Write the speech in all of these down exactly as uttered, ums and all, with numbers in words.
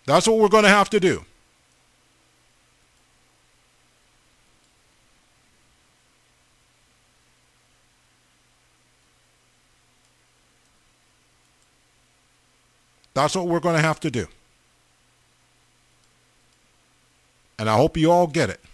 That's what we're going to have to do. That's what we're going to have to do. And I hope you all get it.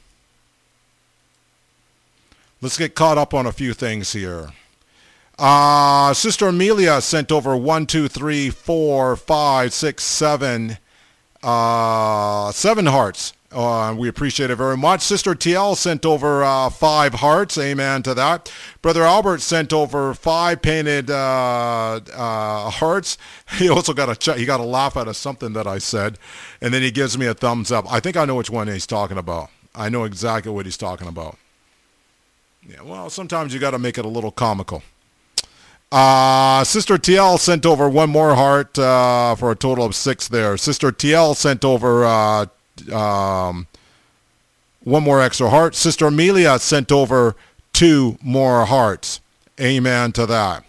Let's get caught up on a few things here. Uh, Sister Amelia sent over one, two, three, four, five, six, seven, uh, seven hearts. Uh, we appreciate it very much. Sister T L sent over uh, five hearts. Amen to that. Brother Albert sent over five painted uh, uh, hearts. He also got a ch- he got a laugh out of something that I said, and then he gives me a thumbs up. I think I know which one he's talking about. I know exactly what he's talking about. Yeah, well, sometimes you got to make it a little comical. Uh, Sister T L sent over one more heart uh, for a total of six there. Sister T L sent over uh, um, one more extra heart. Sister Amelia sent over two more hearts. Amen to that.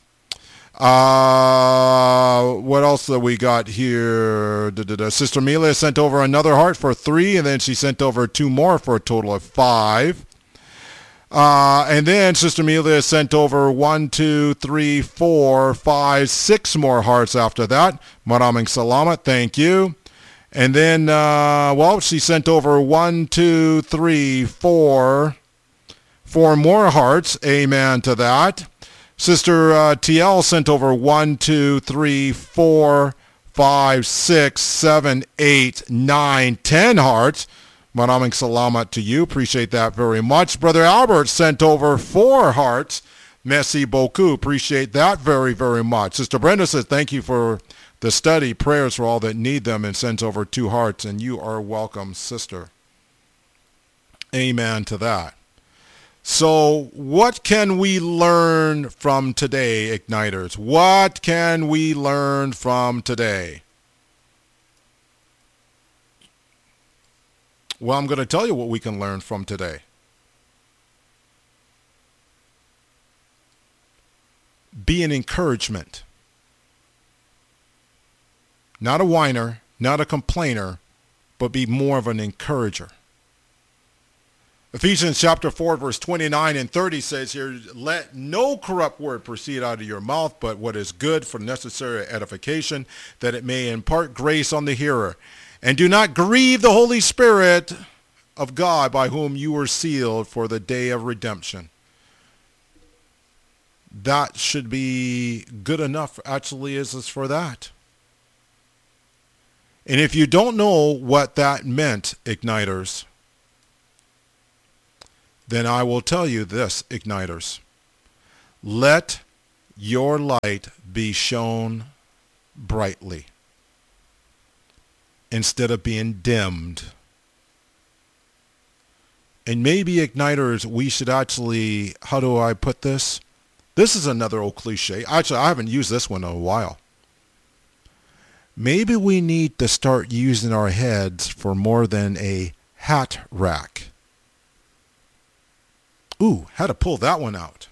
Uh, what else do we got here? Da, da, da. Sister Amelia sent over another heart for three, and then she sent over two more for a total of five. Uh, and then Sister Amelia sent over one, two, three, four, five, six more hearts after that. Maraming salamat. Thank you. And then, uh, well, she sent over one, two, three, four, four more hearts. Amen to that. Sister uh, T L sent over one, two, three, four, five, six, seven, eight, nine, ten hearts. Maraming salamat to you. Appreciate that very much. Brother Albert sent over four hearts. Merci beaucoup. Appreciate that very, very much. Sister Brenda says, thank you for the study, prayers for all that need them, and sends over two hearts. And you are welcome, sister. Amen to that. So what can we learn from today, Igniters? What can we learn from today? Well, I'm going to tell you what we can learn from today. Be an encouragement. Not a whiner, not a complainer, but be more of an encourager. Ephesians chapter four, verse twenty-nine and thirty says here, let no corrupt word proceed out of your mouth, but what is good for necessary edification, that it may impart grace on the hearer. And do not grieve the Holy Spirit of God, by whom you were sealed for the day of redemption. That should be good enough, actually, is this for that. And if you don't know what that meant, Igniters, then I will tell you this, Igniters. Let your light be shown brightly instead of being dimmed. And maybe, Igniters, we should actually, how do I put this? This is another old cliche. Actually, I haven't used this one in a while. Maybe we need to start using our heads for more than a hat rack. Ooh, had to pull that one out.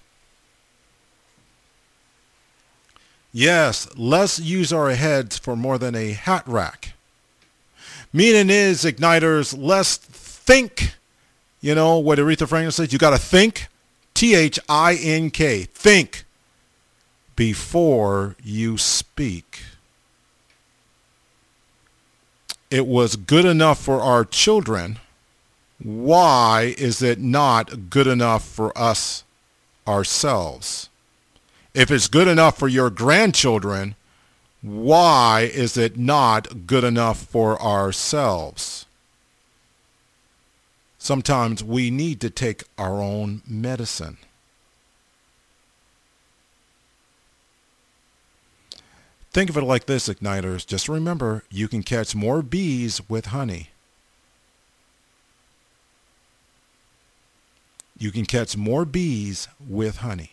Yes, let's use our heads for more than a hat rack. Meaning is, Igniters, let's think. You know what Aretha Franklin says? You got to think, T H I N K, think before you speak. It was good enough for our children. Why is it not good enough for us ourselves? If it's good enough for your grandchildren, why is it not good enough for ourselves? Sometimes we need to take our own medicine. Think of it like this, Igniters. Just remember, you can catch more bees with honey. You can catch more bees with honey.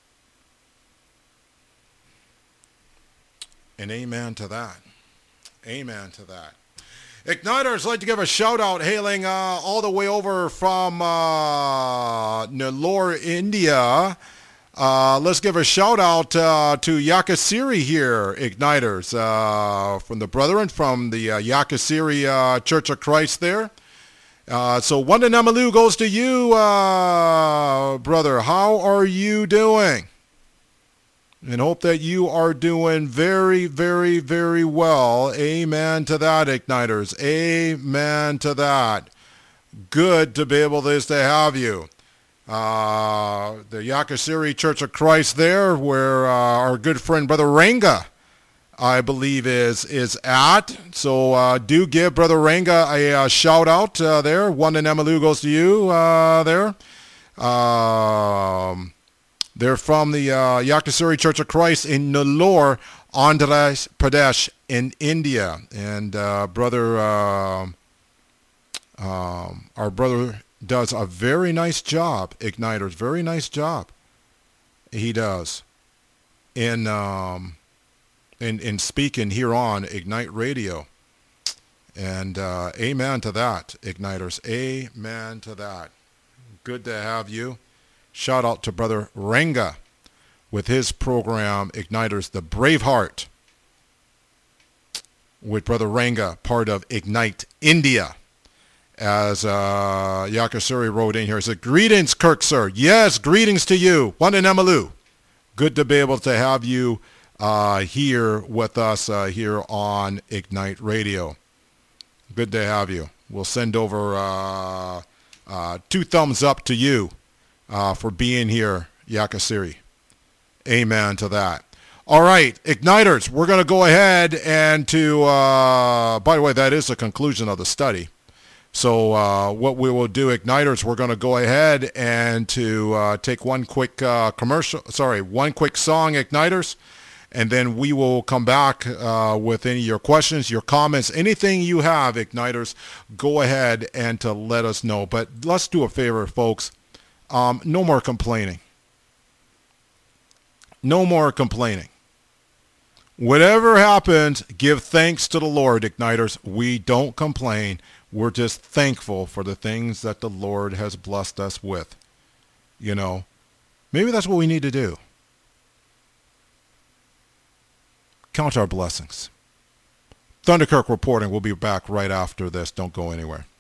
And amen to that. Amen to that. Igniters, I'd like to give a shout out hailing uh, all the way over from uh, Nellore, India. Uh, Uh, let's give a shout out uh, to Yakasiri here, Igniters, uh, from the brethren from the uh, Yakasiri uh, Church of Christ there. Uh, so Wanda Namalu goes to you, uh, brother. How are you doing? And hope that you are doing very, very, very well. Amen to that, Igniters. Amen to that. Good to be able this to have you. Uh, the Yakasiri Church of Christ there, where uh, our good friend Brother Ranga, I believe, is is at. So uh, do give Brother Ranga a uh, shout out uh, there. One in Emalu goes to you uh, there. Um, they're from the uh, Yakasiri Church of Christ in Nellore, Andhra Pradesh in India. And uh, Brother, uh, um, our brother does a very nice job, Igniters, very nice job. He does in um, in in speaking here on Ignite Radio, and uh, amen to that, Igniters. Amen to that. Good to have you. Shout out to Brother Ranga with his program, Igniters, the Braveheart, with Brother Ranga, part of Ignite India. As uh, Yakasuri wrote in here, he said, greetings, Kirk, sir. Yes, greetings to you. One in Emalu. Good to be able to have you uh, here with us uh, here on Ignite Radio. Good to have you. We'll send over uh, uh, two thumbs up to you uh, for being here, Yakasiri. Amen to that. All right, Igniters, we're going to go ahead and to, uh, by the way, that is the conclusion of the study. So uh, what we will do, Igniters, we're going to go ahead and to uh, take one quick uh, commercial, sorry, one quick song, Igniters, and then we will come back uh, with any of your questions, your comments, anything you have, Igniters, go ahead and to let us know. But let's do a favor, folks. Um, no more complaining. No more complaining. Whatever happens, give thanks to the Lord, Igniters. We don't complain. We're just thankful for the things that the Lord has blessed us with. You know, maybe that's what we need to do. Count our blessings. Thunderkirk reporting. We'll be back right after this. Don't go anywhere.